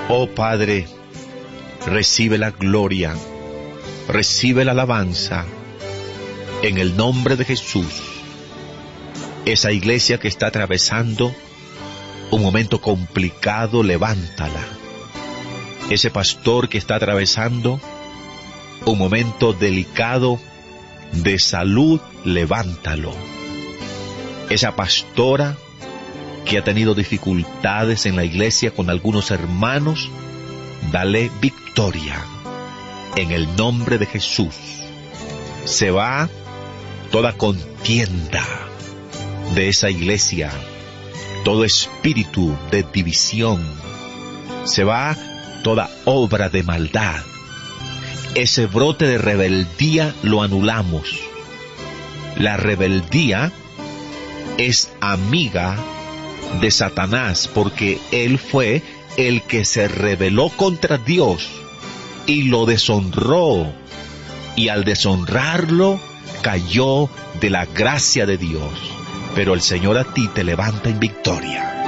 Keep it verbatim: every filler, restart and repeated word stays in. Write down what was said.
Oh Padre, recibe la gloria, recibe la alabanza, en el nombre de Jesús. Esa iglesia que está atravesando un momento complicado, levántala. Ese pastor que está atravesando un momento delicado de salud, levántalo. Esa pastora que ha tenido dificultades en la iglesia con algunos hermanos, dale victoria. En el nombre de Jesús. Se va toda contienda de esa iglesia, todo espíritu de división, se va toda obra de maldad. Ese brote de rebeldía lo anulamos. La rebeldía es amiga de Satanás, porque él fue el que se rebeló contra Dios y lo deshonró, y al deshonrarlo cayó de la gracia de Dios. Pero el Señor a ti te levanta en victoria.